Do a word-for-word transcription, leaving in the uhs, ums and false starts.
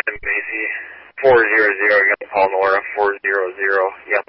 Macy. four zero zero, you got Paul Nora, four zero zero, yeah.